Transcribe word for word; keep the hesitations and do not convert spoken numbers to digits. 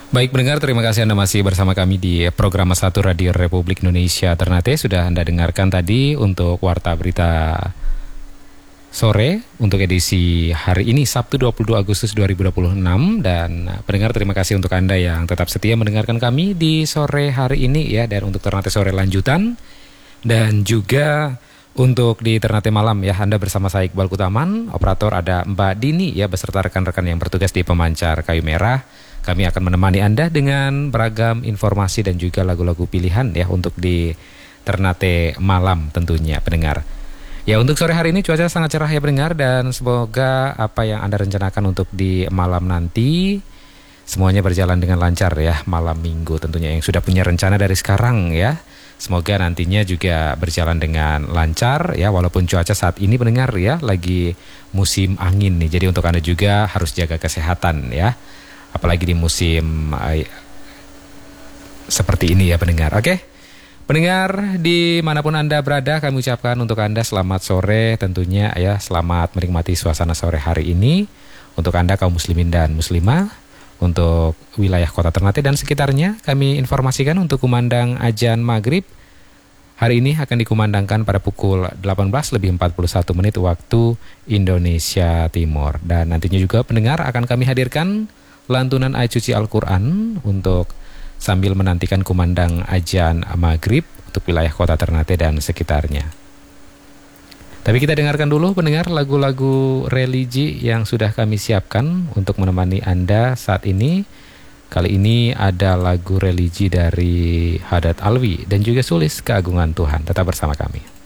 Baik pendengar, terima kasih Anda masih bersama kami di program satu Radio Republik Indonesia Ternate. Sudah Anda dengarkan tadi untuk Warta Berita Sore untuk edisi hari ini Sabtu dua puluh dua Agustus dua ribu dua puluh enam. Dan pendengar, terima kasih untuk Anda yang tetap setia mendengarkan kami di sore hari ini ya. Dan untuk Ternate Sore lanjutan dan juga untuk di Ternate Malam ya, Anda bersama saya Iqbal Kutaman, operator ada Mbak Dini ya, beserta rekan-rekan yang bertugas di pemancar kayu merah. Kami akan menemani Anda dengan beragam informasi dan juga lagu-lagu pilihan ya untuk di Ternate Malam tentunya pendengar. Ya, untuk sore hari ini cuaca sangat cerah ya pendengar, dan semoga apa yang Anda rencanakan untuk di malam nanti semuanya berjalan dengan lancar ya, malam minggu tentunya yang sudah punya rencana dari sekarang ya. Semoga nantinya juga berjalan dengan lancar ya, walaupun cuaca saat ini pendengar ya lagi musim angin nih. Jadi untuk Anda juga harus jaga kesehatan ya. Apalagi di musim uh, seperti ini ya pendengar. Oke, pendengar dimanapun Anda berada, kami ucapkan untuk Anda selamat sore tentunya ya. Selamat menikmati suasana sore hari ini. Untuk Anda kaum muslimin dan muslimah, untuk wilayah kota Ternate dan sekitarnya, kami informasikan untuk kumandang azan maghrib hari ini akan dikumandangkan pada pukul delapan belas lebih empat puluh satu menit waktu Indonesia Timur. Dan nantinya juga pendengar akan kami hadirkan lantunan ayat suci Al-Quran untuk sambil menantikan kumandang azan maghrib untuk wilayah kota Ternate dan sekitarnya. Tapi kita dengarkan dulu pendengar lagu-lagu religi yang sudah kami siapkan untuk menemani Anda saat ini. Kali ini ada lagu religi dari Haddad Alwi dan juga Sulis Keagungan Tuhan. Tetap bersama kami.